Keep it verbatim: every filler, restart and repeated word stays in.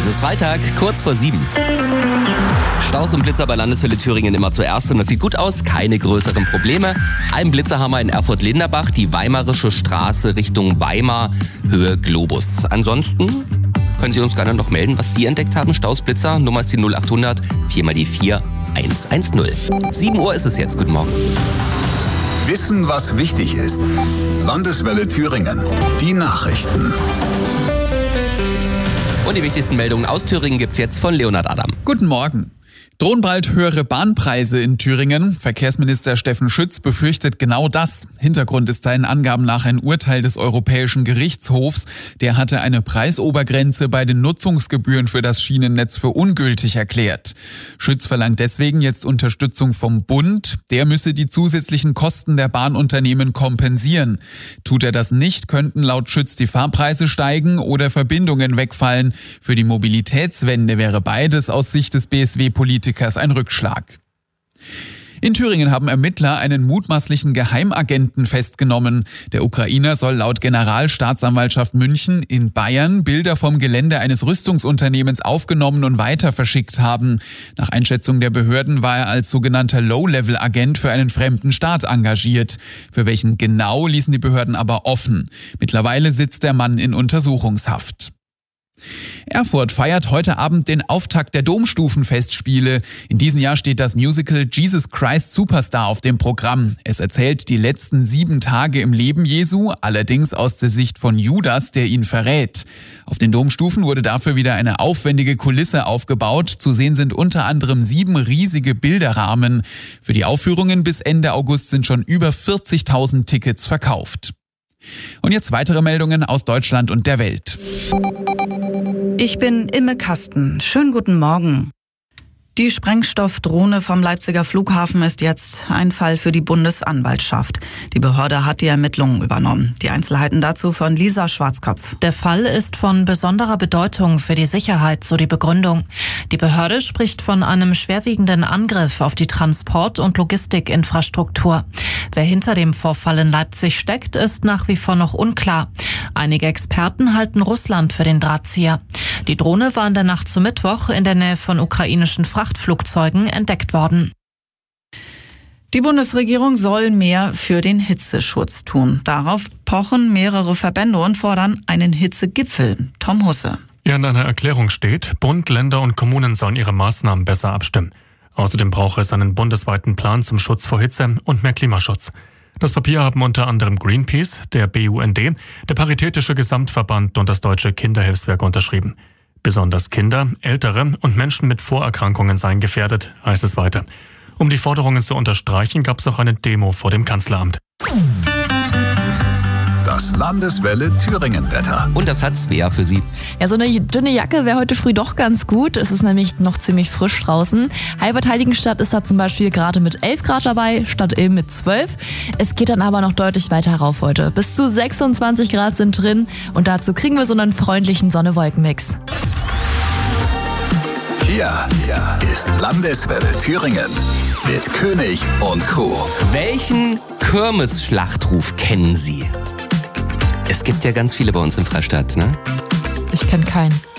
ist Freitag, kurz vor sieben. Staus und Blitzer bei Landeshölle Thüringen immer zuerst und das sieht gut aus, keine größeren Probleme. Ein Blitzer haben wir in Erfurt-Linderbach, die Weimarische Straße Richtung Weimar, Höhe Globus. Ansonsten können Sie uns gerne noch melden, was Sie entdeckt haben. Staus, Blitzer, Nummer ist die null acht hundert, vier mal die vier, eins eins null. sieben Uhr ist es jetzt, guten Morgen. Wissen, was wichtig ist. Landeswelle Thüringen. Die Nachrichten. Und die wichtigsten Meldungen aus Thüringen gibt's jetzt von Leonhard Adam. Guten Morgen. Drohen bald höhere Bahnpreise in Thüringen? Verkehrsminister Steffen Schütz befürchtet genau das. Hintergrund ist seinen Angaben nach ein Urteil des Europäischen Gerichtshofs. Der hatte eine Preisobergrenze bei den Nutzungsgebühren für das Schienennetz für ungültig erklärt. Schütz verlangt deswegen jetzt Unterstützung vom Bund. Der müsse die zusätzlichen Kosten der Bahnunternehmen kompensieren. Tut er das nicht, könnten laut Schütz die Fahrpreise steigen oder Verbindungen wegfallen. Für die Mobilitätswende wäre beides aus Sicht des B S W-Politikers ein Rückschlag. In Thüringen haben Ermittler einen mutmaßlichen Geheimagenten festgenommen. Der Ukrainer soll laut Generalstaatsanwaltschaft München in Bayern Bilder vom Gelände eines Rüstungsunternehmens aufgenommen und weiter verschickt haben. Nach Einschätzung der Behörden war er als sogenannter Low-Level-Agent für einen fremden Staat engagiert. Für welchen genau ließen die Behörden aber offen. Mittlerweile sitzt der Mann in Untersuchungshaft. Erfurt feiert heute Abend den Auftakt der Domstufenfestspiele. In diesem Jahr steht das Musical Jesus Christ Superstar auf dem Programm. Es erzählt die letzten sieben Tage im Leben Jesu, allerdings aus der Sicht von Judas, der ihn verrät. Auf den Domstufen wurde dafür wieder eine aufwendige Kulisse aufgebaut. Zu sehen sind unter anderem sieben riesige Bilderrahmen. Für die Aufführungen bis Ende August sind schon über vierzigtausend Tickets verkauft. Und jetzt weitere Meldungen aus Deutschland und der Welt. Ich bin Imme Kasten. Schönen guten Morgen. Die Sprengstoffdrohne vom Leipziger Flughafen ist jetzt ein Fall für die Bundesanwaltschaft. Die Behörde hat die Ermittlungen übernommen. Die Einzelheiten dazu von Lisa Schwarzkopf. Der Fall ist von besonderer Bedeutung für die Sicherheit, so die Begründung. Die Behörde spricht von einem schwerwiegenden Angriff auf die Transport- und Logistikinfrastruktur. Wer hinter dem Vorfall in Leipzig steckt, ist nach wie vor noch unklar. Einige Experten halten Russland für den Drahtzieher. Die Drohne war in der Nacht zum Mittwoch in der Nähe von ukrainischen Frachtflugzeugen entdeckt worden. Die Bundesregierung soll mehr für den Hitzeschutz tun. Darauf pochen mehrere Verbände und fordern einen Hitzegipfel. Tom Husse. Ja, in einer Erklärung steht, Bund, Länder und Kommunen sollen ihre Maßnahmen besser abstimmen. Außerdem brauche es einen bundesweiten Plan zum Schutz vor Hitze und mehr Klimaschutz. Das Papier haben unter anderem Greenpeace, der B U N D, der Paritätische Gesamtverband und das Deutsche Kinderhilfswerk unterschrieben. Besonders Kinder, Ältere und Menschen mit Vorerkrankungen seien gefährdet, heißt es weiter. Um die Forderungen zu unterstreichen, gab es auch eine Demo vor dem Kanzleramt. Das Landeswelle Thüringen-Wetter. Und das hat Svea für Sie. Ja, so eine dünne Jacke wäre heute früh doch ganz gut. Es ist nämlich noch ziemlich frisch draußen. Halbertheiligenstadt ist da zum Beispiel gerade mit elf Grad dabei, Stadt Ilm mit zwölf. Es geht dann aber noch deutlich weiter rauf heute. Bis zu sechsundzwanzig Grad sind drin und dazu kriegen wir so einen freundlichen Sonne-Wolken-Mix. Hier, hier ist Landeswelle Thüringen mit König und Co. Welchen Kirmes-Schlachtruf kennen Sie? Es gibt ja ganz viele bei uns in Freistadt, ne? Ich kenne keinen.